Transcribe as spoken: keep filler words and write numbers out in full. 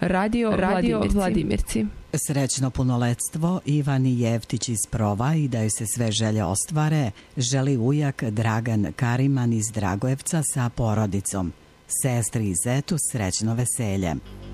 Radio, Radio Vladimirci. Vladimirci. Srećno punoletstvo Ivani Jevtić iz Prova i da joj se sve želje ostvare, želi ujak Dragan Kariman iz Dragojevca sa porodicom. Sestri i zetu srećno veselje.